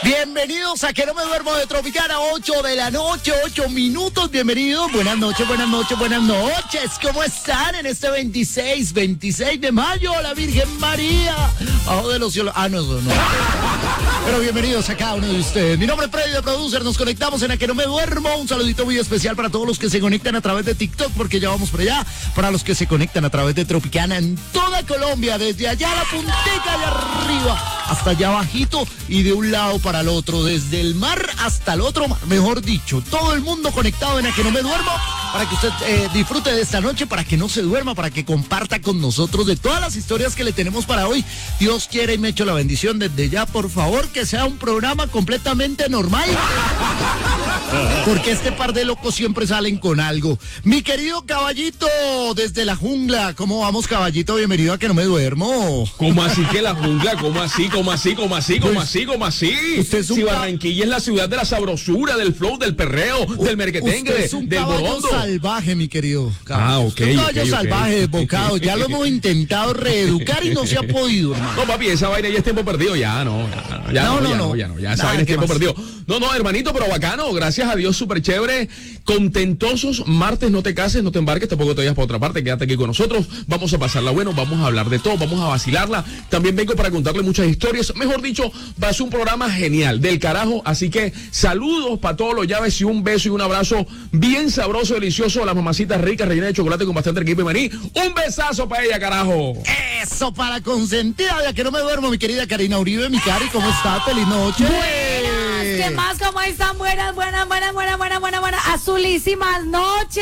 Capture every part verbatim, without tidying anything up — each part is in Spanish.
Bienvenidos a Que No Me Duermo de Tropicana, ocho de la noche, ocho minutos. Bienvenidos, buenas noches, buenas noches, buenas noches. ¿Cómo están en este veintiséis, veintiséis de mayo? La Virgen María, bajo de los cielos. Ah, no, no, no. Pero bienvenidos a cada uno de ustedes. Mi nombre es Freddy de Producer. Nos conectamos en A Que No Me Duermo. Un saludito muy especial para todos los que se conectan a través de TikTok, porque ya vamos por allá. Para los que se conectan a través de Tropicana en toda Colombia, desde allá a la puntica de arriba hasta allá abajito y de un lado para el otro, desde el mar hasta el otro, mejor dicho, todo el mundo conectado en A Que No Me Duermo, para que usted eh, disfrute de esta noche, para que no se duerma, para que comparta con nosotros de todas las historias que le tenemos para hoy. Dios quiere y me echo la bendición desde ya, por favor, que sea un programa completamente normal, porque este par de locos siempre salen con algo. Mi querido Caballito, desde la jungla, ¿cómo vamos, Caballito? Bienvenido a Que No Me Duermo. ¿Cómo así que la jungla? ¿Cómo así? ¿Cómo así? ¿Cómo así? ¿Cómo así? ¿Cómo así? Usted es un si ca- Barranquilla es la ciudad de la sabrosura, del flow, del perreo, del merquetengue, Usted es un del caballo borondo. salvaje, mi querido. Ah, ok, Un caballo ok, ok. salvaje, desbocado. Ya lo hemos intentado reeducar y no se ha podido, hermano. No, papi, esa vaina ya es tiempo perdido, ya no, ya, ya No, no, no, ya no. no, ya no, ya esa Nada, vaina es ¿qué tiempo más? perdido. No, no, hermanito, pero bacano, gracias a Dios, súper chévere, contentosos, martes, no te cases, no te embarques, tampoco te vayas para otra parte, quédate aquí con nosotros, vamos a pasarla bueno, vamos a hablar de todo, vamos a vacilarla, también vengo para contarle muchas historias, mejor dicho, va a ser un programa genial, del carajo, así que saludos para todos los llaves y un beso y un abrazo bien sabroso, delicioso a las mamacitas ricas, rellenas de chocolate con bastante equipo y maní, un besazo para ella, carajo. Eso, para consentida de A Que No Me Duermo, mi querida Karina Uribe, mi Cari, ¿cómo está? Feliz noche. Buenas, ¿qué más? ¿Cómo están? Buenas, buenas, buenas, buenas, buenas, buenas, buenas, azulísimas noches.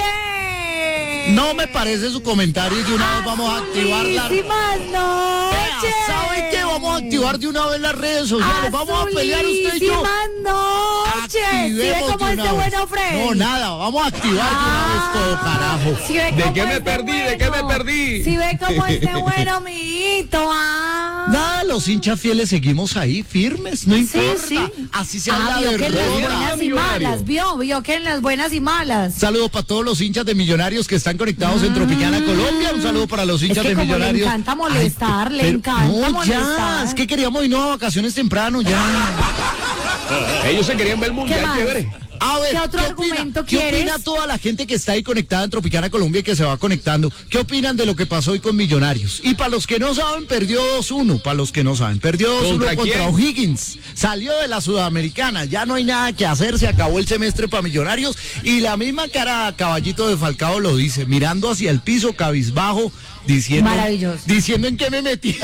No me parece su comentario y de una vez vamos a activar la... Azulísimas noches. ¿Saben qué? Vamos a activar de una vez las redes sociales. Vamos a pelear usted y yo. Azulísimas noches. ¿Sí ve Activemos cómo de este una vez. bueno Freddy? No, nada, vamos a activar de una vez todo, carajo. ¿Sí ve ¿De cómo qué me este perdí? ¿De qué me perdí? Si ve cómo este bueno, mijito, ah. Nada, los hinchas fieles seguimos ahí, firmes, no Sí, importa. sí. Así se Ah, habla vio de que en las Roma. buenas y malas, vio, vio que en las buenas y malas. Saludos para todos los hinchas de Millonarios que están conectados en Tropicana, Colombia. Un saludo para los hinchas que de como le Millonarios. encanta molestar, le pero- encanta no, molestar. ya, es que queríamos irnos a vacaciones temprano, ya. Ellos se querían ver el mundial, más? chévere. A ver, ¿Qué otro opina, argumento ¿qué quieres? opina toda la gente que está ahí conectada en Tropicana, Colombia y que se va conectando? ¿Qué opinan de lo que pasó hoy con Millonarios? Y para los que no saben, perdió dos uno. Para los que no saben, perdió dos uno ¿Contra contra quién? O'Higgins. Salió de la Sudamericana. Ya no hay nada que hacer. Se acabó el semestre para Millonarios. Y la misma cara Caballito de Falcao lo dice, mirando hacia el piso, cabizbajo, diciendo... Maravilloso. Diciendo en qué me metí.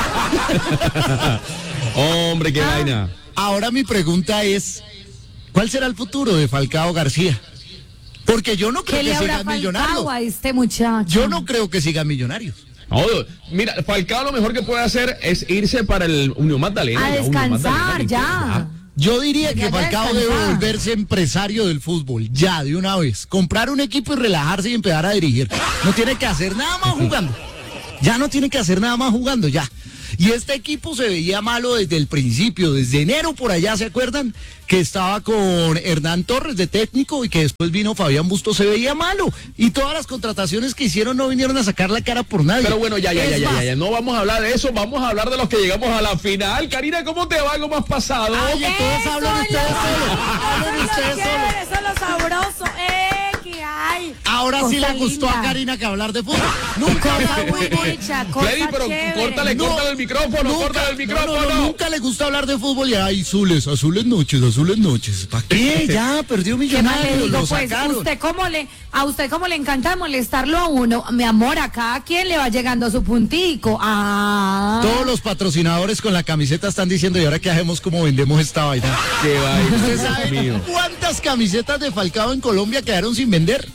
Hombre, qué vaina. Ahora mi pregunta es, ¿cuál será el futuro de Falcao García? Porque yo no creo ¿Qué que le habrá siga Millonarios. faltado a este muchacho? Yo no creo que siga Millonarios. No, mira, Falcao lo mejor que puede hacer es irse para el Unión Magdalena. A ya, Unión descansar, Magdalena, ya. Yo diría Ya que Falcao debe descansar. volverse empresario del fútbol, ya, de una vez. Comprar un equipo y relajarse y empezar a dirigir. No tiene que hacer nada más jugando. Ya no tiene que hacer nada más jugando, ya. Y este equipo se veía malo desde el principio, desde enero por allá, ¿se acuerdan? Que estaba con Hernán Torres de técnico y que después vino Fabián Bustos, se veía malo. Y todas las contrataciones que hicieron no vinieron a sacar la cara por nadie. Pero bueno, ya, ya, Es ya, ya, más, ya, ya, no vamos a hablar de eso, vamos a hablar de los que llegamos a la final. Karina, ¿cómo te va? ¿Cómo has pasado? Oye, todos hablan Eso ustedes es lo- solos. eso Hablen es lo ustedes solos. chévere, eso es lo sabroso, eh, que hay. Ahora sí Cosa le gustó linda. a Karina que hablar de fútbol. Nunca Cosa había- muy dicha, cosa Freddy, pero chévere. córtale, No, córtale el micrófono, nunca, córtale el micrófono. no, no, no, nunca le gusta hablar de fútbol y hay azules, azules noches, azules noches. ¿Para qué? Ya, perdió ¿Qué más le Millonarios, digo? lo Pues sacaron. usted cómo le, a usted cómo le encanta molestarlo a uno, mi amor, a cada quien le va llegando a su puntico. Ah. Todos los patrocinadores con la camiseta están diciendo, ¿y ahora qué hacemos? ¿Cómo vendemos esta vaina? Qué vaina, ¿Usted Dios sabe mío. cuántas camisetas de Falcao en Colombia quedaron sin vender?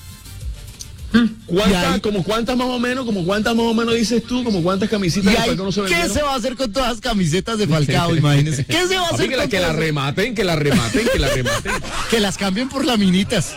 Y ¿Cuántas, ahí- como cuántas más o menos, como cuántas más o menos dices tú, como cuántas ¿Y camisitas de ahí Falcao no se qué vendieron? se va a hacer con todas las camisetas de Falcao? Imagínense. ¿Qué se va a Papi, hacer que la, con que la todas? rematen, que la rematen, que la rematen. Que las cambien por laminitas.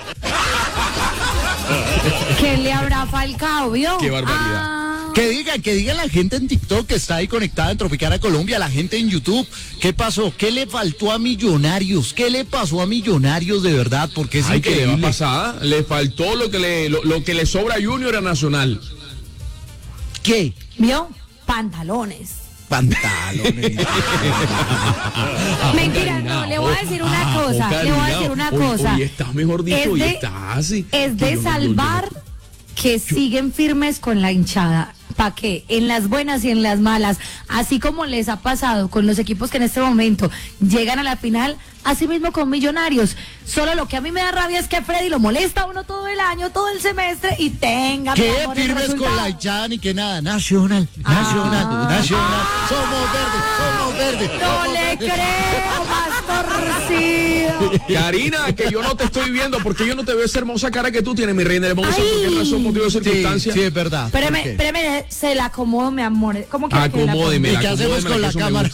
¿Qué le habrá Falcao, vio? Qué barbaridad. Ah. Que digan, que digan la gente en TikTok que está ahí conectada en Tropicana Colombia, la gente en YouTube, ¿qué pasó? ¿Qué le faltó a Millonarios? ¿Qué le pasó a Millonarios de verdad? Porque es Ay, que le va a increíble. pasar. Le faltó lo que le, lo, lo que le sobra a Junior a Nacional. ¿Qué? ¿Vio? Pantalones. pantalones. Mentira, no, le voy a decir una Ah, cosa, oh, le voy a Karina, decir una hoy- cosa. Hoy estás, mejor dicho, Es hoy de- estás así. Es Que de yo no- yo- yo no- salvar que siguen firmes con la hinchada. ¿Para qué? En las buenas y en las malas. Así como les ha pasado con los equipos que en este momento llegan a la final, así mismo con Millonarios. Solo lo que a mí me da rabia es que Freddy lo molesta a uno todo el año, todo el semestre y tenga... mi ¿Qué amor, el firmes con resultado. la hinchada ni que nada? Nacional, nacional, Ah. nacional. Somos verdes, somos verdes. No somos le verdes. creo, más torcido. Karina, que yo no te estoy viendo, porque yo no te veo esa hermosa cara que tú tienes, mi reina hermosa, Ay. por qué razón, motivo de Sí, circunstancia. sí, es verdad. ¿Por Espérame, qué? espérame, se la acomodo, mi amor. ¿Cómo quiere que la Acomódeme, ¿Y qué hacemos con la cámara?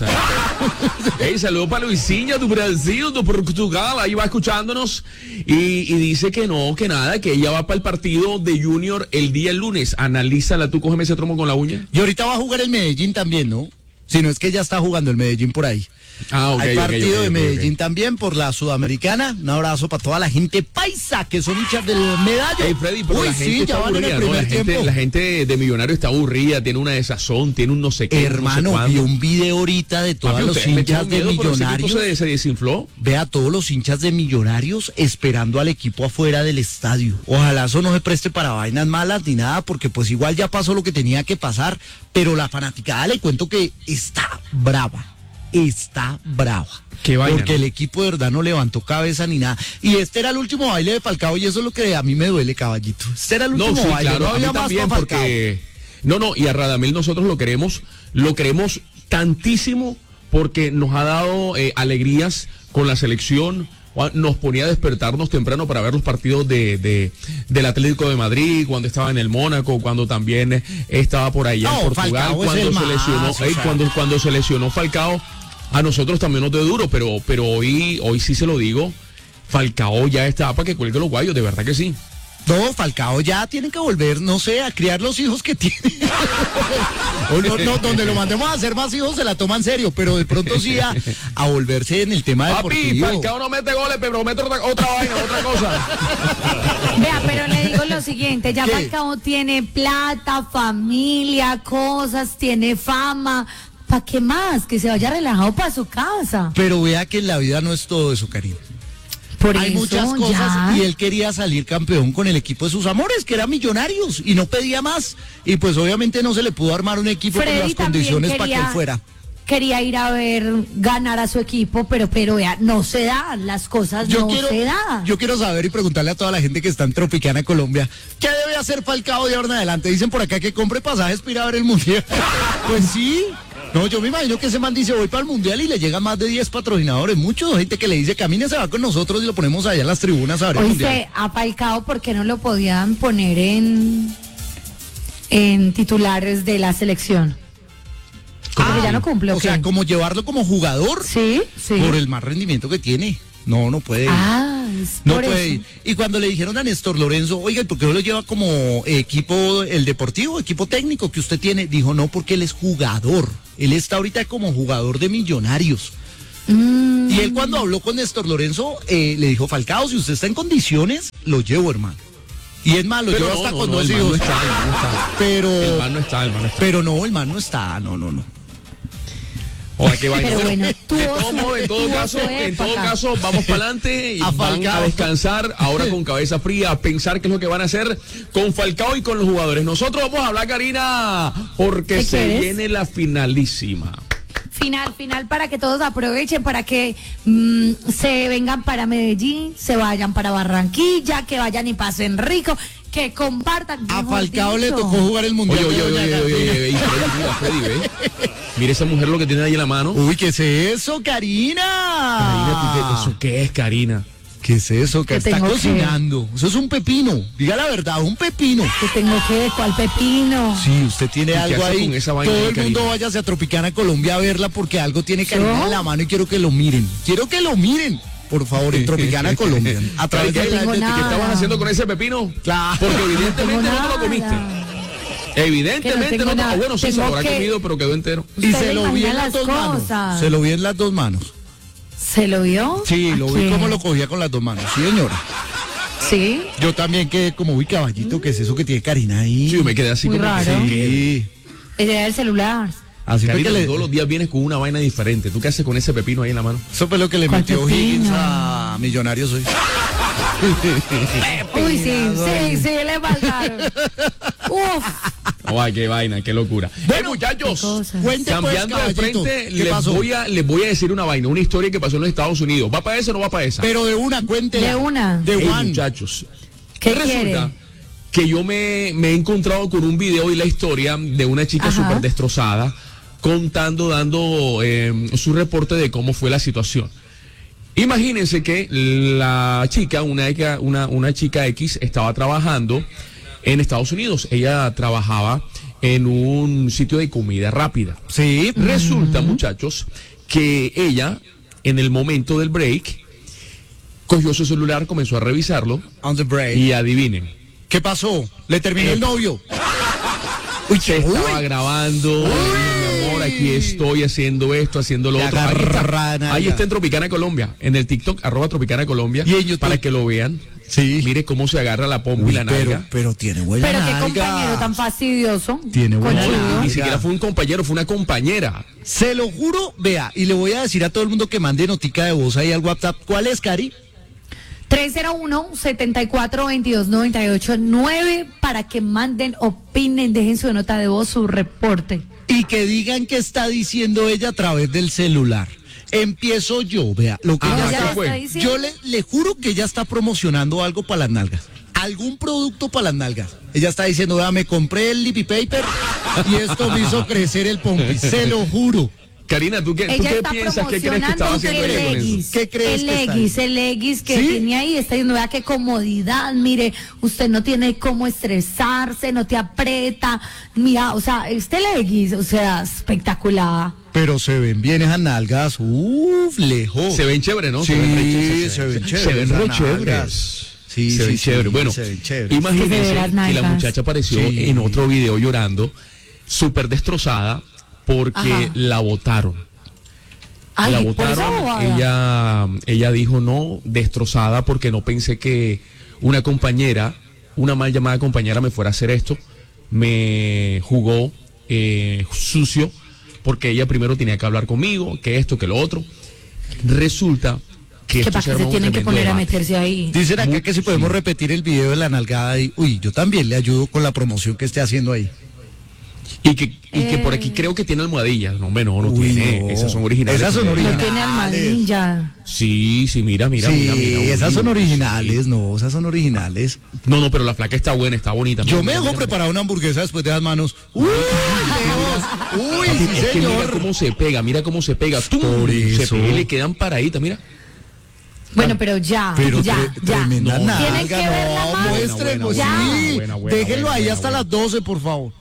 Hey, saludo para Luisinha do Brasil, do Portugal, ahí va escuchándonos y, y dice que no, que nada, que ella va para el partido de Junior el día lunes. Analízala, tú cógeme ese tromo con la uña. Y ahorita va a jugar el Medellín también, ¿no? Si no es que ya está jugando el Medellín por ahí. Ah, ok, Hay ok, partido ok, de ok, Medellín ok. también por la Sudamericana. Un abrazo para toda la gente paisa que son hinchas del medallo. Hey, Freddy, pero Uy, la gente sí, está ya van en el aburrida, ¿no? La primer gente, tiempo. la gente de Millonario está aburrida, tiene una desazón, tiene un no sé qué. Hermano, no sé vi cuándo. un video ahorita de todos Papi, los ustedes me hinchas tienen de miedo, pero ese equipo Millonarios. Se, se desinfló. Ve a todos los hinchas de Millonarios esperando al equipo afuera del estadio. Ojalá eso no se preste para vainas malas ni nada, porque pues igual ya pasó lo que tenía que pasar, pero la fanaticada le cuento que está brava, está brava. Qué vaina, Porque ¿no? el equipo de verdad no levantó cabeza ni nada. Y este era el último baile de Falcao y eso es lo que a mí me duele, caballito. Este era el No, último sí, baile, claro, no a mí había más también, para Falcao. porque... No, no, y a Radamel nosotros lo queremos, lo queremos tantísimo porque nos ha dado eh, alegrías con la selección, nos ponía a despertarnos temprano para ver los partidos de, de del Atlético de Madrid, cuando estaba en el Mónaco, cuando también eh, estaba por allá No, en Portugal, Falcao es cuando el se más, lesionó, o ey, sea. cuando, cuando se lesionó Falcao, a nosotros también nos dio duro, pero, pero hoy, hoy sí se lo digo, Falcao ya está para que cuelgue los guayos, de verdad que sí. No, Falcao ya tiene que volver, no sé, a criar los hijos que tiene. O no, no, donde lo mandemos a hacer más hijos se la toma en serio, pero de pronto sí a, a volverse en el tema Papi, deportivo. Falcao no mete goles, pero mete otra, otra vaina, otra cosa. Vea, pero le digo lo siguiente, ya ¿Qué? Falcao tiene plata, familia, cosas, tiene fama. ¿Para qué más? Que se vaya relajado para su casa. Pero vea que en la vida no es todo eso, Karim. Por Hay eso, muchas cosas ya. y él quería salir campeón con el equipo de sus amores, que era Millonarios, y no pedía más. Y pues obviamente no se le pudo armar un equipo con Freddy las también condiciones para que quería- él fuera. Quería ir a ver ganar a su equipo, pero pero vea, no se dan, las cosas Yo no quiero, se dan. yo quiero saber y preguntarle a toda la gente que está en Tropicana, Colombia, ¿qué debe hacer Falcao de ahora en adelante? Dicen por acá que compre pasajes para ir a ver el Mundial. Pues sí. No, yo me imagino que ese man dice, voy para el Mundial y le llegan más de diez patrocinadores. Mucha gente que le dice, camine, se va con nosotros y lo ponemos allá en las tribunas a ver el Mundial. Oíste, a Falcao, ¿por qué no lo podían poner en, en titulares de la selección? Porque ya no cumple, ¿o O sea, qué? como llevarlo como jugador Sí, sí. por el más rendimiento que tiene. No, no puede ir. Ah, es No por puede eso. ir. Y cuando le dijeron a Néstor Lorenzo, oiga, ¿y por qué no lo lleva como equipo, el deportivo, equipo técnico que usted tiene? Dijo, no, porque él es jugador. Él está ahorita como jugador de Millonarios. Mm. Y él cuando habló con Néstor Lorenzo, eh, le dijo, Falcao, si usted está en condiciones, lo llevo, hermano. Y es más, lo Pero llevo no, hasta no, con no, dos el man hijos. no está, el man no está. Pero, El man no está, el man no está. pero no, el man no está, no, no, no. Oye, qué vaina. Pero bueno, de tuvo todo su- modo, en todo tuvo caso, su en todo época. caso, vamos para adelante y A van Falcao. a descansar ahora con cabeza fría, a pensar qué es lo que van a hacer con Falcao y con los jugadores. Nosotros vamos a hablar, Karina, porque ¿Qué se quieres? viene la finalísima. Final, final para que todos aprovechen, para que mm, se vengan para Medellín, se vayan para Barranquilla, que vayan y pasen rico, que compartan. A mejor Falcao le dicho. tocó jugar el Mundial. Oye, oye, de oye, Doña oye, oye, Gabriela. oye, oye, Freddy, mira, Freddy, ve. Mira esa mujer lo que tiene ahí en la mano. Uy, ¿qué es eso, Karina? Karina, ¿tú qué- ¿eso qué es, Karina? ¿Qué es eso? Que ¿Qué está tengo que? cocinando. Eso es un pepino. Diga la verdad, un pepino. Que tengo que ver cuál pepino. Sí, usted tiene ¿Y qué algo hace ahí. con esa vaina Todo ahí, el mundo Karina? váyase a Tropicana, Colombia a verla porque algo tiene Karina ¿Yo? en la mano y quiero que lo miren. Quiero que lo miren, por favor, en Tropicana, Colombia. A través ¿Qué, de no la tengo de- nada. ¿Qué estabas haciendo con ese pepino? Claro. Porque No evidentemente tengo no te lo nada. comiste. Evidentemente tengo no te nada. Ah, bueno, sí, se Tengo lo habrá que- comido, pero quedó entero. Y Usted se le lo vi imagina en las las dos manos. cosas. Se lo vi en las dos manos. ¿Se lo vio? Sí, ¿A lo vi quién? como lo cogía con las dos manos. Sí, señora. Sí. Yo también quedé como, uy, caballito, ¿qué es eso que tiene Karina ahí? Sí, yo me quedé así Muy como que raro. sí, que- Sí. Era el celular. Así fue Karina, que le- todos los días vienes con una vaina diferente. ¿Tú qué haces con ese pepino ahí en la mano? Eso fue lo que le ¿Cuál metió pepino? Higgins a Millonarios hoy. Uy, sí, sí, sí, le faltaron. Uf. Ay, qué vaina, qué locura. Bueno, Eh, muchachos, qué cosa. Cuente, pues, cambiando de caballito, frente, ¿qué les pasó? voy, a, les voy a decir una vaina, una historia que pasó en los Estados Unidos. ¿Va para esa o no va para esa? Pero de una, cuente. De una. De Ey, one. muchachos, ¿Qué resulta quiere? que yo me, me he encontrado con un video y la historia de una chica Ajá. súper destrozada, contando, dando eh, su reporte de cómo fue la situación. Imagínense que la chica, una, una, una chica X, estaba trabajando en Estados Unidos. Ella trabajaba en un sitio de comida rápida. Sí. Resulta, muchachos, que ella, en el momento del break, cogió su celular, comenzó a revisarlo On the break. y adivinen, ¿Qué pasó? Le terminó el novio. Uy, se estaba grabando, mi amor, aquí estoy haciendo esto, haciendo lo Te otro. Ahí agarra está, nalga. ahí está en Tropicana Colombia, en el TikTok, arroba Tropicana Colombia, Y en YouTube. para que lo vean. Sí. Mire cómo se agarra la pompa Uy, y la pero, nalga. pero tiene buena Pero qué nalga. compañero tan fastidioso. Tiene buena Conchudo. nalga. Ni siquiera fue un compañero, fue una compañera. Se lo juro, vea, y le voy a decir a todo el mundo que mande notica de voz ahí al WhatsApp. ¿Cuál es, Cari? tres cero uno, siete cuatro, dos dos, nueve ocho nueve para que manden, opinen, dejen su nota de voz, su reporte. Y que digan qué está diciendo ella a través del celular. Empiezo yo, vea, lo que Ah, ella ¿qué está- fue? está diciendo? Yo le, le juro que ella está promocionando algo para las nalgas. Algún producto para las nalgas. Ella está diciendo, vea, me compré el lippy paper y esto me hizo crecer el pompi. Se lo juro. Karina, ¿tú qué, tú Ella qué está piensas? ¿Qué crees que estaba promocionando haciendo el ella con eso? leggings, ¿Qué crees el que está leggings, el leggings que ¿Sí? tiene ahí, está diciendo, vea qué comodidad, mire, usted no tiene cómo estresarse, no te aprieta, mira, o sea, este leggings, o sea, espectacular. Pero se ven bien esas nalgas. Uf, lejos. Se ven chévere, ¿no? Sí, ven re chéveres, se ven Se chéveres ven re esas chéveres. nalgas. Sí, se sí, ven sí, chéveres. Bueno, se ven chéveres. Que se imagínense ven las que la nalgas. muchacha apareció Sí. en otro video llorando, súper destrozada, porque Ajá. la botaron. Ay, la por esa botaron, bobada. ella, ella dijo no, destrozada porque no pensé que una compañera, una mal llamada compañera me fuera a hacer esto, me jugó eh, sucio porque ella primero tenía que hablar conmigo, que esto, que lo otro. Resulta que Que esto para se que se armó un tienen que tremendo poner a debate. meterse ahí. Dicen acá Muy- que si podemos sí. repetir el video de la nalgada ahí. Uy, yo también le ayudo con la promoción que esté haciendo ahí. Y que, y que por Eh. aquí creo que tiene almohadillas. No, hombre, no, no Uy, tiene. no. Esas son originales. Esas son No originales. tiene almohadín ya. Sí, sí, mira, mira, sí, mira, mira. esas uy, son sí. originales, no, esas son originales. No, no, pero la flaca está buena, está bonita. Yo Mira, me mira, dejo mira, preparar una hamburguesa después de las manos. Uy, lejos. Uy, mira. sí, Es que mira señor. cómo se pega, mira cómo se pega. ¡Tum! Por Se eso. pega y le quedan paraditas, mira. Bueno, pero ya, Pero ya, tre- ya. tremenda No, nalga, Tienen que ver la no, mano. muestre, Buena, pues buena, sí. buena, buena, Déjenlo buena, ahí buena, hasta buena. las doce, por favor.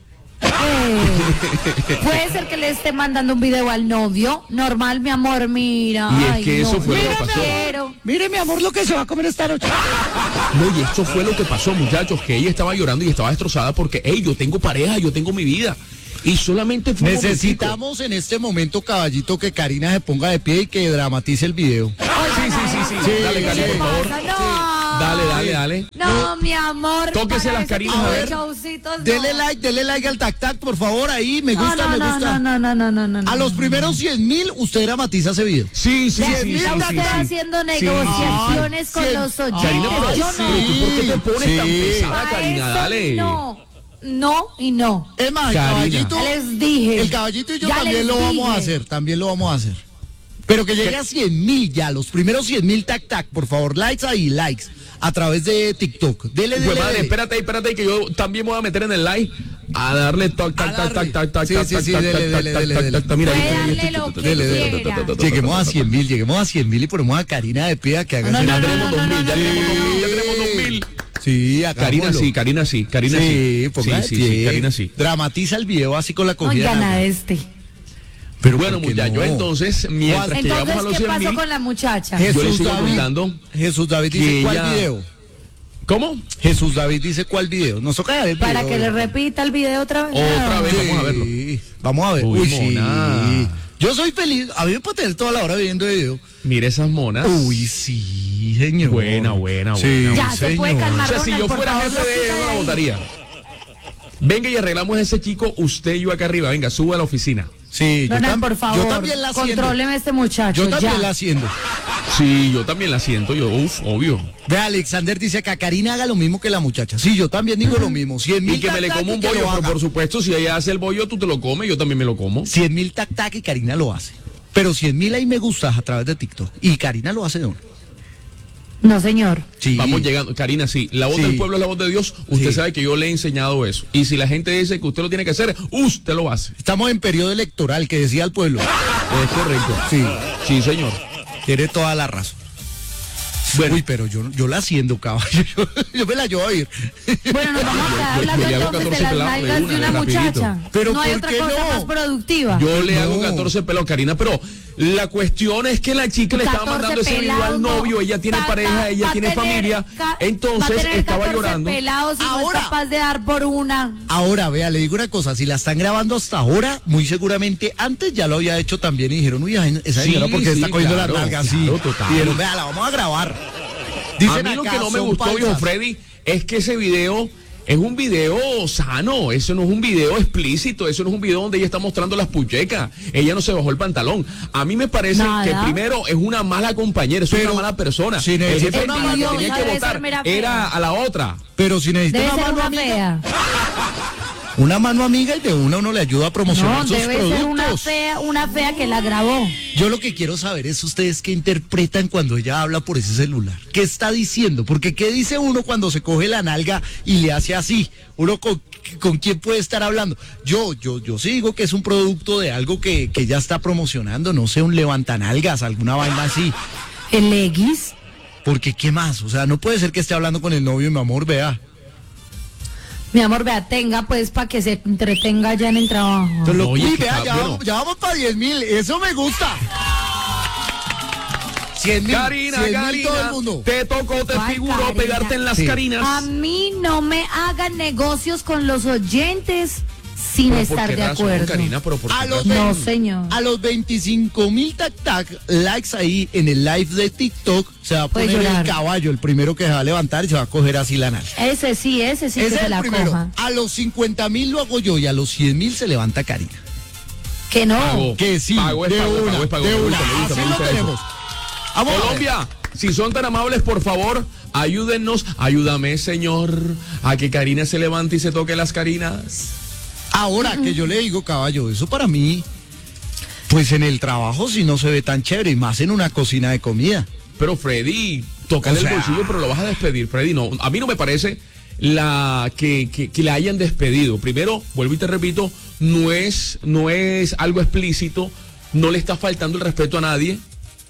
Eh, puede ser que le esté mandando un video al novio. Normal, mi amor, mira. Y es Ay, que no. eso fue lo que Mira, pasó. quiero. Mire, mi amor, lo que se va a comer esta noche. No, y esto fue lo que pasó, muchachos, que ella estaba llorando y estaba destrozada porque, hey, yo tengo pareja, yo tengo mi vida. Y solamente fue un momentico. Necesitamos en este momento, caballito, que Karina se ponga de pie y que dramatice el video. Sí, sí, sí, sí. Sí, Dale, sí, Karina, sí. por favor. No. Dale, dale, dale. No, mi amor. Tóquese para las ese carinas, tipo a de ver. showcitos, no. Dele like, dele like al tac tac, por favor, ahí, me No, gusta, no, me no, gusta. no, no, no, no, no, no. A los primeros cien mil, usted dramatiza ese video. Sí, sí, Ya, sí, sí, mira sí, usted sí. haciendo Sí. negociaciones Ay, con cien- los oyentes. Karina, pero, Yo pero no. tú por qué te pones tan Sí. pesada, A Karina, eso dale. No, no y no. Es más, el Karina. caballito, Ya les dije. el caballito y yo Ya también les lo vamos a dije. hacer, también lo vamos a hacer. Pero que llegue a cien mil ya, los primeros cien mil tac tac, por favor, likes ahí, likes, a través de TikTok. Dele, Pues dele, madre, dele. espérate ahí, espérate ahí, que yo también me voy a meter en el live a darle tac, tac, A tac, darle. tac, tac, tac, Sí, tac, sí, tac, sí, tac, dele, tac, dele, tac, dele, tac, dele. tac, tac, mira, Puede ahí, ahí, darle ahí, lo que Dele, dele. quiera. Lleguemos a cien mil, lleguemos a cien mil y ponemos a Karina de pie a que haga No, ese- no, Ya no, tenemos no, dos no, mil, ya no, tenemos no, dos no. mil, ya tenemos dos mil. Sí, Karina hagámoslo. sí, Karina sí, Karina sí. Sí, ponga Sí, de sí, sí, pie. Karina sí. Dramatiza el video así con la No cogida. gana de- este. Pero Bueno, ¿por qué muchachos, no? entonces, mientras que llegamos a Entonces, los ¿qué cien pasó mil, con la muchacha? yo le Jesús sigo David, contando. Jesús David dice que cuál ella- video. ¿Cómo? Jesús David dice cuál video. Nos toca ver el Para video. que le repita el video otra vez. Otra vez. Sí, Vamos a verlo. Vamos a ver. Uy, Uy, sí. mona. Yo soy feliz. A mí me puede tener toda la hora viendo video. Mire esas monas. Uy, sí, señor. Buena, buena, Sí, buena. Ya, se puede señor. calmar. O sea, si Ronald, yo por fuera favor, jefe de lo ella, quita no la de ahí. votaría. Venga y arreglamos a ese chico, usted y yo acá arriba. Venga, sube a la oficina. Sí, yo, Ronald, tam- por favor, yo también la siento. contróleme a este muchacho. Yo también ya. la siento. Sí, yo también la siento, yo, uf, obvio. Ve, Alexander dice que a Karina haga lo mismo que la muchacha. Sí, yo también digo lo mismo. cien mil Y que me le tac-tac como un y que bollo, lo pero haga. por supuesto, si ella hace el bollo, tú te lo comes, yo también me lo como. cien mil tac tac y Karina lo hace. Pero cien mil ahí me gustas a través de TikTok. Y Karina lo hace de una. No, señor. Sí. Vamos llegando, Karina, sí, la voz Sí. del pueblo es la voz de Dios, usted Sí. sabe que yo le he enseñado eso. Y si la gente dice que usted lo tiene que hacer, usted lo hace. Estamos en periodo electoral, que decía el pueblo. Es correcto. Sí, Sí, señor. tiene toda la razón. Bueno. Uy, pero yo, yo la siento, caballo. Yo, yo me la llevo a ir. Bueno, nos vamos a quedar yo- yo hablando le hago entonces de catorce las pelados de nalgas de una, una rapidito. muchacha. Pero no hay ¿por otra qué cosa no? más productiva. Yo le No. hago catorce pelos a Karina, pero la cuestión es que la chica le estaba catorce mandando ese video al pelados, no. novio, ella tiene Va- pareja, va- ella va a tiene tener familia, ca- va a entonces tener estaba catorce llorando. pelados y no Ahora. es capaz de dar por una. Ahora, vea, le digo una cosa, si la están grabando hasta ahora, muy seguramente antes ya lo había hecho también y dijeron, uy, ay, esa Sí, señora porque sí, está cogiendo claro, las nalgas, claro, sí. total. Y dijeron, vea, la vamos a grabar. A Dicen mí lo acá, que no me son gustó, viejo falsas. Freddy, es que ese video es un video sano, eso no es un video explícito, eso no es un video donde ella está mostrando las puchecas, ella no se bajó el pantalón. A mí me parece Nada. que primero es una mala compañera, es Pero, una mala persona. si El necesita jefe una a la que mano, tenía que debe votar ser mera fea. era a la otra. Pero si necesita Debe una ser mano una amiga, fea. una mano amiga y de una uno le ayuda a promocionar No, sus debe productos. ser una fea, una fea que la grabó. Yo lo que quiero saber es ustedes qué interpretan cuando ella habla por ese celular. ¿Qué está diciendo? Porque ¿qué dice uno cuando se coge la nalga y le hace así? Uno con, con quién puede estar hablando. Yo, yo, yo sí digo que es un producto de algo que, que ella está promocionando, no sé, un levantanalgas, alguna vaina así. ¿El Legis? Porque ¿qué más? O sea, no puede ser que esté hablando con el novio, mi amor, vea. Mi amor, vea, tenga pues para que se entretenga ya en el trabajo. Entonces, lo- Oye, uy, qué vea, ca- ya, bueno. vamos, ya vamos para diez mil, eso me gusta. cien mil, Karina, cien mil Karina, todo el mundo. te tocó, te Ay, figuró Karina. pegarte en las Sí. carinas. A mí no me hagan negocios con los oyentes sin ¿Pero por estar qué de razón, acuerdo. Karina? ¿Pero por A qué los, razón? No, veinte señor. a los veinticinco mil tac tac likes ahí en el live de TikTok se va a Puede poner llorar. el caballo, el primero que se va a levantar y se va a coger así la nalga. Ese sí, ese sí Ese que es se el la primero. coja. A los cincuenta mil lo hago yo y a los cien mil se levanta Karina. Que no. Pago. Que sí, Pago es de pago, una, pago es pago, de me una. gusta, me gusta, Así me lo gusta eso. tenemos. Vamos a ver. Colombia, si son tan amables, por favor, ayúdennos, ayúdame, señor, a que Karina se levante y se toque las carinas. Ahora que yo le digo, caballo, eso para mí, pues en el trabajo sí no se ve tan chévere, y más en una cocina de comida. Pero Freddy, tócale O sea- el bolsillo, pero lo vas a despedir, Freddy. No, a mí no me parece la que, que, que la hayan despedido. Primero, vuelvo y te repito, no es, no es algo explícito, no le está faltando el respeto a nadie.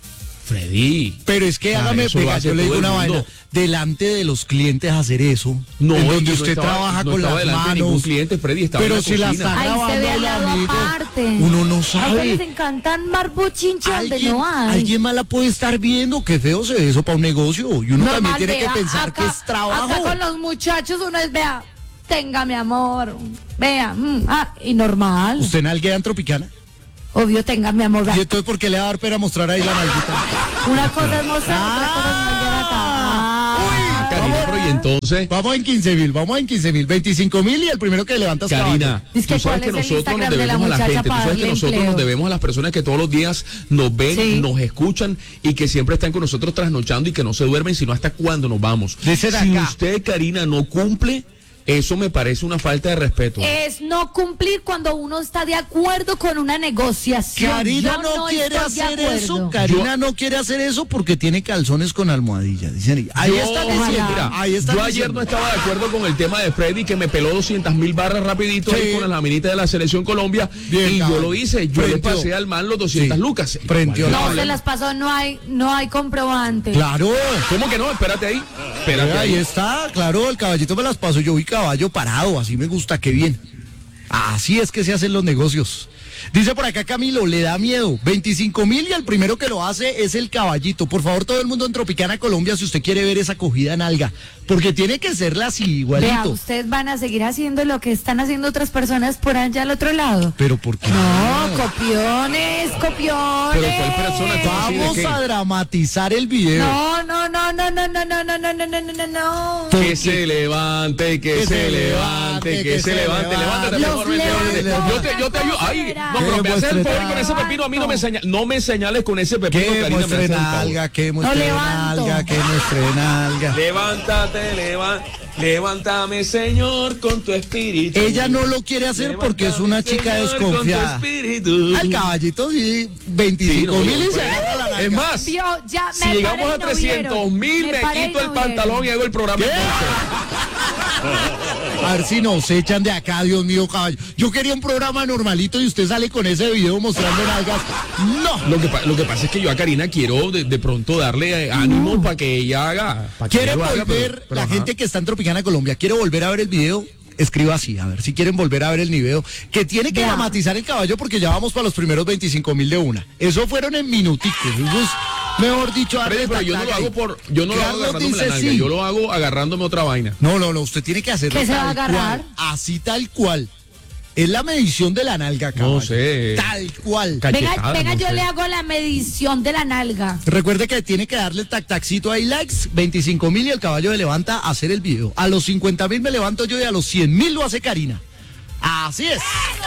Freddy. Pero es que Ah, hágame eso lo pega, hace yo le digo todo el una mundo. vaina, delante de los clientes hacer eso, No, en yo donde no usted estaba- trabaja no con estaba las delante de ningún manos, cliente, Freddy, estaba pero en la si la cocina. está Ahí se grabando ve el al lado amigo, aparte. uno no A ustedes les sabe. encantan marbuchinche donde Alguien, no hay. alguien más la puede estar viendo, qué feo se ve eso para un negocio, y uno también Normal, tiene vea, que pensar acá- que es trabajo. Acá con los muchachos uno es, vea, tenga mi amor, vea, mm, ah, y normal. ¿Usted nalguea en Tropicana? Obvio, tenga mi amor, vea. ¿Y entonces por qué le va a dar pena mostrar ahí la nalguita? Una cosa es mostrar, otra cosa es moldear acá. Ah, Karina, pero y entonces, Vamos en quince mil, vamos en quince mil, veinticinco mil y el primero que levantas Karina, Es que tú sabes ¿cuál que es el nosotros nos Instagram de la debemos a la muchacha gente, tú para sabes que darle nosotros empleo? nos debemos a las personas que todos los días nos ven, Sí. nos escuchan y que siempre están con nosotros trasnochando y que no se duermen sino hasta cuando nos vamos. Dice de Si acá. usted, Karina, no cumple, eso me parece una falta de respeto. Es no cumplir cuando uno está de acuerdo con una negociación. Karina Yo no, quiere estoy de hacer acuerdo. eso, Karina Yo- no quiere hacer eso porque tiene calzones con almohadilla. Dicen, ahí Yo- está ojalá. diciendo, Mira, ahí está yo ayer no estaba de acuerdo con el tema de Freddy que me peló doscientas mil barras rapidito Sí. ahí con la laminita de la selección Colombia. Bien, y yo cabrón. lo hice, yo Prendió. le pasé al man los doscientas Sí. lucas. Prendió. ¿Cuál es el No, se problema? las pasó, no hay, no hay comprobante. Claro. ¿Cómo que no? Espérate ahí. Espérate Ahí ahí. está, claro, el caballito me las paso, yo vi caballo parado, así me gusta, qué bien. Así es que se hacen los negocios. Dice por acá Camilo, le da miedo, veinticinco mil y el primero que lo hace es el caballito. Por favor, todo el mundo en Tropicana, Colombia, si usted quiere ver esa cogida nalga, porque tiene que serla así, Vea, igualito. ustedes van a seguir haciendo lo que están haciendo otras personas por allá al otro lado. Pero ¿por qué? No, copiones, copiones. Pero ¿cuál persona? ¿Cómo así de Vamos qué? a dramatizar el video. No, no, no, no, no, no, no, no, no, no, no, no, no, no. Que se levante, que, que se levante, que se levante, levántate, mejor, yo te, yo te ayudo. Ay, no, pero me haces el favor con ese pepino, a mí no me señales, no me señales con ese pepino, que Karina, muestre nalga, que muestre nalga, que muestre nalga. Levántate, levántate. Levántame, Señor, con tu espíritu. Ella no lo quiere hacer Levántame, porque es una chica Señor, desconfiada. Al caballito sí, veinticinco mil sí, no, y se agarra la nalga. Es más, Dios, ya, si llegamos a trescientos mil, me, me quito el pantalón y hago el programa. A ver si nos echan de acá, Dios mío, caballo. Yo quería un programa normalito y usted sale con ese video mostrando nalgas. No. Lo que, lo que pasa es que yo a Karina quiero de, de pronto darle ánimo no. para que ella haga. Quiere volver, haga, pero, pero, la ajá. gente que está en Tropicana Colombia, quiere volver a ver el video. Escriba así, a ver si quieren volver a ver el video, que tiene que dramatizar el caballo porque ya vamos para los primeros veinticinco mil de una. Eso fueron en minuticos. Eso es, mejor dicho, Freddy, pero yo no lo hago por, yo no lo hago agarrándome la nalga, sí. yo lo hago agarrándome otra vaina. No, no, no, usted tiene que hacerlo ¿Qué se va a agarrar? Cual, así tal cual. Es la medición de la nalga, caballo. No sé. Tal cual. Venga, venga no yo sé. le hago la medición de la nalga. Recuerde que tiene que darle el tac-tacito ahí, likes, veinticinco mil y el caballo me levanta a hacer el video. A los cincuenta mil me levanto yo y a los cien mil lo hace Karina. Así es.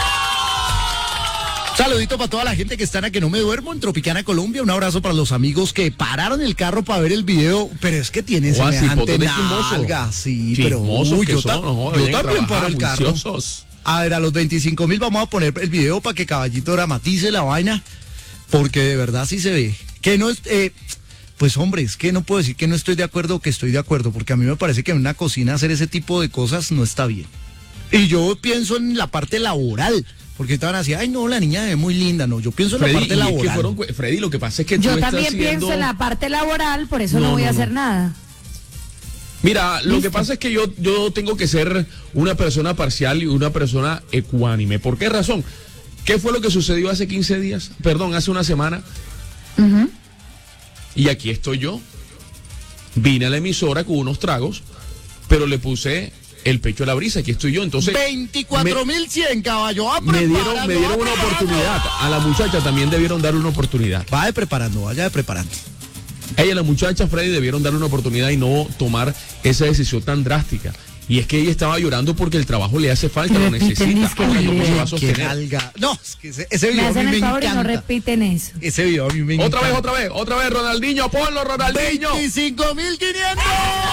Saludito para toda la gente que está en A Que No Me Duermo en Tropicana, Colombia. Un abrazo para los amigos que pararon el carro para ver el video. Pero es que tienen oh, semejante nalga. Sí, pero uy, yo, ta no, yo también paro el carro. Juiciosos. A ver, a los veinticinco mil vamos a poner el video para que Caballito dramatice la vaina, porque de verdad sí se ve. Que no es, eh, pues hombre, es que no puedo decir que no estoy de acuerdo o que estoy de acuerdo, porque a mí me parece que en una cocina hacer ese tipo de cosas no está bien. Y yo pienso en la parte laboral, porque estaban así, ay no, la niña es muy linda, no, yo pienso en Freddy, la parte laboral. Es que fueron, Freddy, lo que pasa es que yo tú también estás pienso haciendo... en la parte laboral, por eso no, no voy no, a hacer no. nada. Mira, lo ¿Listo? que pasa es que yo, yo tengo que ser una persona parcial y una persona ecuánime. ¿Por qué razón? ¿Qué fue lo que sucedió hace quince días? Perdón, hace una semana. Uh-huh. Y aquí estoy yo. Vine a la emisora con unos tragos, pero le puse el pecho a la brisa. Aquí estoy yo. Entonces, veinticuatro mil cien, caballo. Me dieron, me dieron una oportunidad. A la muchacha también debieron darle una oportunidad. Vaya preparando, vaya preparando. Ella, la muchacha, Freddy, debieron darle una oportunidad y no tomar esa decisión tan drástica. Y es que ella estaba llorando porque el trabajo le hace falta, lo necesita. Ahora, ¿cómo se va a sostener? No, es que ese, ese video me hacen a mí el me favor encanta. Y no repiten eso. Ese video a mí me otra encanta. vez, otra vez, otra vez, Ronaldinho, ponlo, Ronaldinho. veinticinco mil quinientos.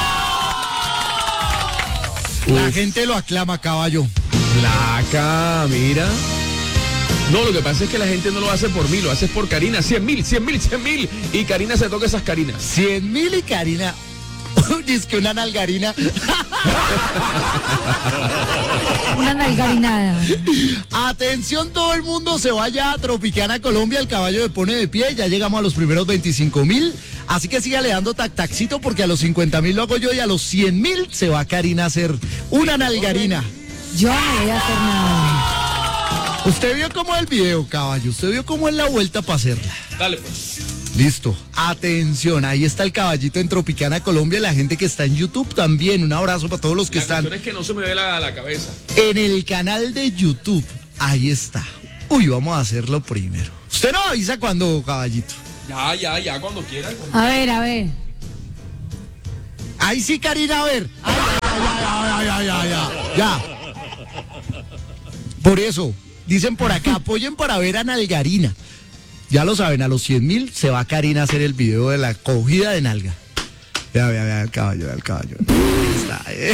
La gente lo aclama, caballo. Placa, mira. No, lo que pasa es que la gente no lo hace por mí, lo hace por Karina. cien mil, cien mil, cien mil. Y Karina se toca esas Karinas. cien mil y Karina. Dice que una nalgarina. Una nalgarinada. Atención, todo el mundo se vaya a Tropicana, Colombia. El caballo se pone de pie. Ya llegamos a los primeros veinticinco mil. Así que sígale dando tac-tacito porque a los cincuenta mil lo hago yo y a los cien mil se va Karina a hacer una nalgarina. Yo no voy a hacer nada. Usted vio cómo es el video, caballo. Usted vio cómo es la vuelta para hacerla. Dale, pues. Listo. Atención, ahí está el caballito en Tropicana, Colombia. La gente que está en YouTube también. Un abrazo para todos los que la están. La cuestión es que no se me ve la, la cabeza. En el canal de YouTube. Ahí está. Uy, vamos a hacerlo primero. Usted no avisa cuando, caballito. Ya, ya, ya, cuando quiera. A ver, a ver. Ahí sí, Karina, a ver. Ay, ay, ay, ay, ay, ay, ay. Ya. Por eso, dicen por acá, apoyen para ver a Nalgarina. Ya lo saben, a los cien mil se va Karina a hacer el video de la cogida de nalga. Ya, vea, vea el caballo, vea el caballo. Ahí está, eh.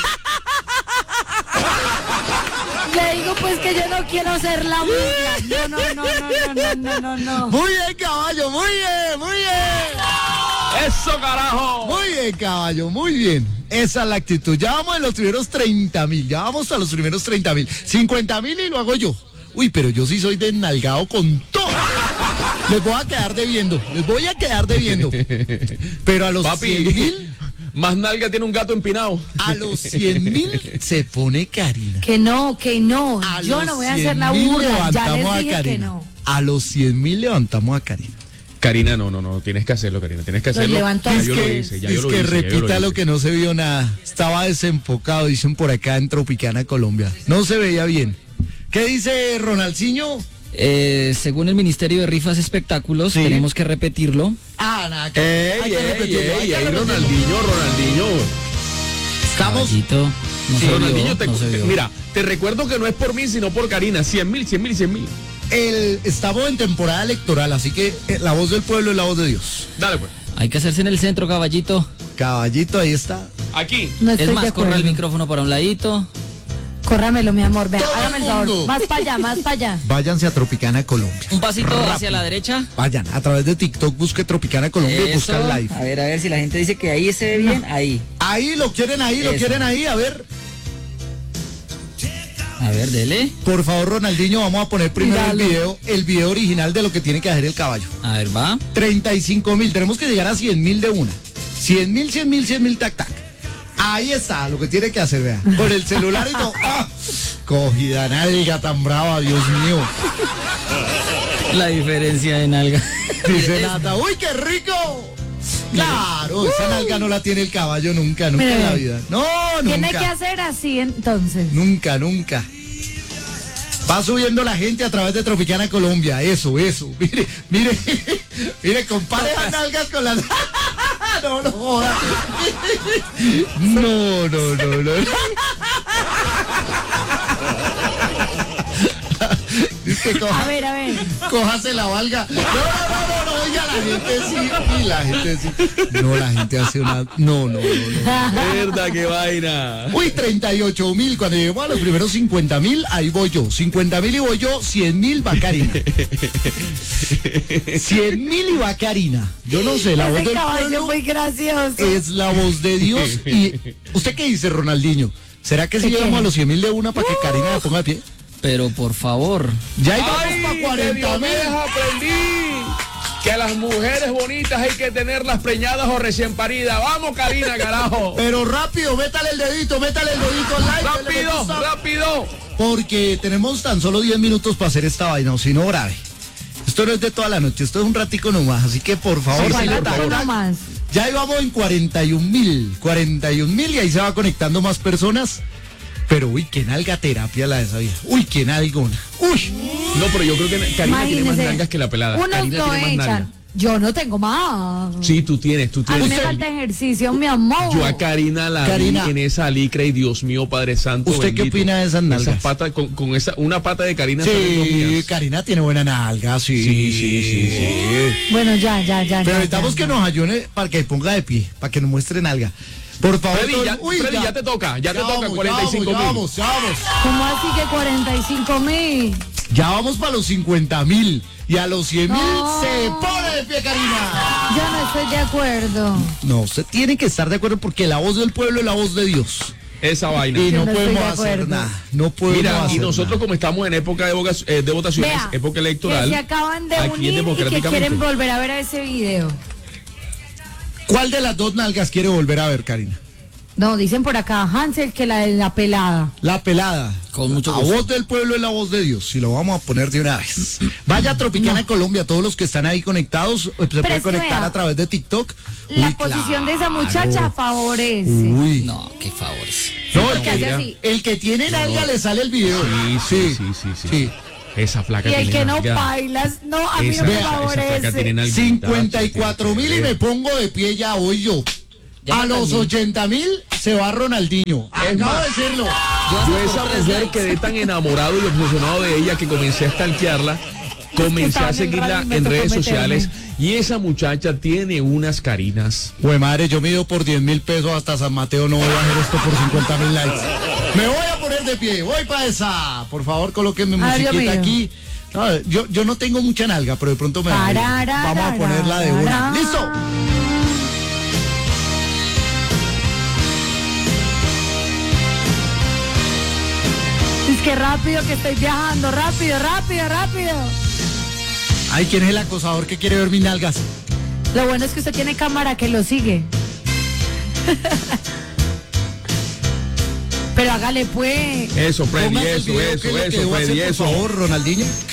Le digo pues que yo no quiero ser la burla. No, no, no, no, no, no, no, no. Muy bien, caballo, muy bien, muy bien. ¡Eso, carajo! Muy bien, caballo, muy bien. Esa es la actitud. Ya vamos en los primeros treinta mil. Ya vamos a los primeros treinta mil. cincuenta mil y lo hago yo. Uy, pero yo sí soy desnalgado con todo. Les voy a quedar debiendo. Les voy a quedar debiendo. Pero a los cien mil... Más nalga tiene un gato empinado. A los cien mil se pone Karina. Que no, que no. A yo no voy a hacer la burla. Ya les dije que no. A los cien mil levantamos a Karina. Karina, no, no, no, tienes que hacerlo, Karina, tienes que hacerlo. Levantó. Ya es yo que, lo hice, ya es yo lo que hice, repita lo, lo que no se vio nada. Estaba desenfocado, dicen por acá en Tropicana, Colombia. No se veía bien. ¿Qué dice Ronaldinho? Eh, según el Ministerio de Rifas y Espectáculos, sí. tenemos que repetirlo. Ah, nada, nada. que- Ey, hay que ey, repetirlo, hay ey, que ey, repetirlo. Ronaldinho, Ronaldinho. Estamos. Caballito, no Sí, se Ronaldinho, vio, te- no se te- vio. mira, te recuerdo que no es por mí, sino por Karina. cien mil, cien mil y cien mil. El, estamos en temporada electoral, así que eh, la voz del pueblo es la voz de Dios. Dale, pues. Hay que hacerse en el centro, caballito. Caballito, ahí está. Aquí. No estoy Es más, de corra el acuerdo. micrófono para un ladito. Córramelo, mi amor. Vea, Todo hágame el el favor. mundo. Más para allá, más para allá. Váyanse a Tropicana Colombia. Un pasito hacia la derecha. Vayan, a través de TikTok busque Tropicana Colombia y Eso. busca live. A ver, a ver si la gente dice que ahí se ve bien. Ahí. Ahí lo quieren ahí, lo Eso. quieren ahí, a ver. A ver, dele. Por favor, Ronaldinho, vamos a poner primero el Míralo. video, el video original de lo que tiene que hacer el caballo. A ver, va. treinta y cinco mil, tenemos que llegar a cien mil de una. cien mil, cien mil, cien mil, tac, tac. Ahí está, lo que tiene que hacer, vea. Con el celular y todo. ¡Ah! Cogida nalga tan brava, Dios mío. La diferencia de nalga. Dice Nata, ¡uy, qué rico! Claro, esa nalga no la tiene el caballo nunca, nunca Mire, en la vida. No, Tiene que nunca. hacer así entonces. Nunca, nunca. Va subiendo la gente a través de Tropicana Colombia. Eso, eso. Mire, mire, mire, compare las nalgas con las. No, no joda. No, no, no, no. Es que A coja, ver, a ver. cójase la valga. No, no, no, no, no, oiga, la gente sí. Y la gente sí. No, la gente hace una. No, no, no, no. Verdad, qué vaina. Uy, treinta y ocho mil, cuando lleguemos a los primeros cincuenta mil, ahí voy yo. cincuenta mil y voy yo, cien mil va Karina. cien mil y va Karina. Yo no sé, la voz Ese del caballo pueblo muy gracioso. es la voz de Dios. Y ¿usted qué dice, Ronaldinho? ¿Será que si ¿Qué llegamos qué? a los cien mil de una para que Karina se ponga de pie? Pero por favor. Ya íbamos Ay, para de cuarenta mil. Diomedes aprendí que a las mujeres bonitas hay que tenerlas preñadas o recién paridas. Vamos, Karina, carajo. Pero rápido, métale el dedito, métale el dedito al like. dale me Rápido, gusta. rápido. Porque tenemos tan solo diez minutos para hacer esta vaina, o si no, grave. Esto no es de toda la noche, esto es un ratico nomás, así que por favor, Sí, si sí, le por da favor. una- más. ya íbamos en cuarenta y un mil, cuarenta y un mil y ahí se va conectando más personas. Pero uy, qué nalga terapia la de esa vida. Uy, qué nalgona. Uy, No, pero yo creo que Karina tiene más Imagínese, nalgas que la pelada. Unos Karina lo tiene más nalgas. echan. Yo no tengo más. Sí, tú tienes, tú A mí tienes. me falta ejercicio, mi amor. Yo a Karina la Karina. vi en esa licra y Dios mío, Padre Santo. ¿Usted qué bendito. opina de esas nalgas? Esas patas, con, con esa, una pata de Karina salen dos sí, mías. Karina tiene buena nalga, sí. Sí, sí, sí, sí. Bueno, ya, ya, ya. Pero ya, necesitamos ya, que ya. nos ayune para que ponga de pie, para que nos muestre nalga. Por favor, Freddy, todo- ya, uy, Freddy, ya te toca, ya, te toca, vamos, cuarenta y cinco ya mil. vamos, ya vamos. ¿Cómo así que cuarenta y cinco mil? Ya vamos para los cincuenta mil. Y a los cien mil No. se pone de pie, Karina. Yo no estoy de acuerdo. No, usted tiene que estar de acuerdo porque la voz del pueblo es la voz de Dios. Esa vaina. Y Yo no no estoy podemos de hacer acuerdo. nada. No podemos Mira, hacer y nosotros nada. como estamos en época de, voca- eh, de votaciones, Vea, época electoral, que se acaban de aquí es unir y que democráticamente. quieren volver a ver ese video. ¿Cuál de las dos nalgas quiere volver a ver, Karina? No, dicen por acá, Hansel, que la de la pelada. La pelada. Con mucho La gusto. voz del pueblo es la voz de Dios. Y lo vamos a poner de una vez. Vaya a Tropicana Colombia, todos los que están ahí conectados, eh, se pueden es que conectar vea, a través de TikTok. La Uy, posición de esa claro. muchacha favorece. Uy. No, qué favores. No, el Porque hace que, así. el que tiene nalga le sale el video. Sí, sí, sí, sí, sí. sí. Esa placa Y el tiene que no nalga. bailas, no, a mí Esa, no me esa- esa placa tiene favorece. nalguita, cincuenta y cuatro mil y me pongo de pie, ya voy yo. Ya A me los calmé. ochenta mil se va Ronaldinho. Acabo de decirlo. Yo a esa mujer quedé tan enamorado y obsesionado de ella que comencé a stalkearla, comencé estaba a en el seguirla radio y me en tocó redes meterme. sociales y esa muchacha tiene unas Karinas. Güey, madre, yo mido por diez mil pesos hasta San Mateo, no voy a hacer esto por cincuenta mil likes. Me voy a poner de pie, voy para esa. Por favor, colóquenme Ah, Dios musiquita mío. aquí. No, yo, yo no tengo mucha nalga, pero de pronto me da. Tarara, Vamos a ponerla de una. tarara. ¡Listo! Es que rápido que estoy viajando, rápido, rápido, rápido. Ay, ¿quién es el acosador que quiere ver mis nalgas? Lo bueno es que usted tiene cámara que lo sigue. Pero hágale pues. Eso, Freddy, Póngase el eso, video, eso, que es lo que eso, debo Freddy, hacer, eso. Por favor, Ronaldinho.